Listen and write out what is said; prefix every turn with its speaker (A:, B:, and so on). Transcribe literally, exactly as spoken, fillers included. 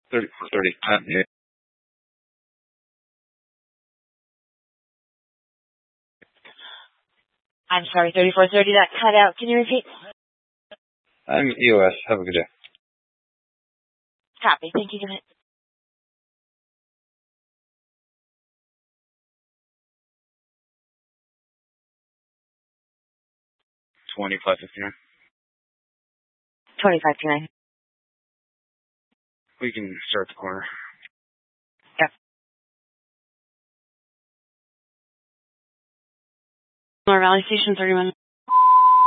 A: thirty-four thirty. Uh, yeah.
B: I'm sorry, thirty-four thirty, that cut out. Can you repeat?
A: I'm E O S. Have a good day.
B: Copy. Thank you. Good night.
A: twenty-five fifty-nine.
B: twenty-five to nine.
A: We can start the corner.
B: Yep. More Valley Station thirty-one.